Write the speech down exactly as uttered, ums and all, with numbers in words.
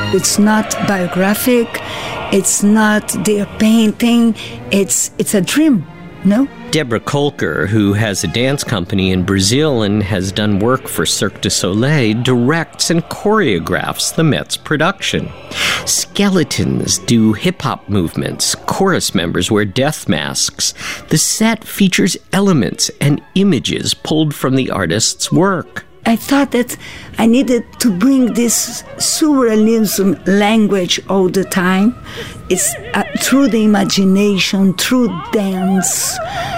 It's not biographic. It's not their painting. It's it's a dream, no? Deborah Kolker, who has a dance company in Brazil and has done work for Cirque du Soleil, directs and choreographs the Met's production. Skeletons do hip-hop movements. Chorus members wear death masks. The set features elements and images pulled from the artist's work. I thought that I needed to bring this surrealism language all the time. It's uh, through the imagination, through dance.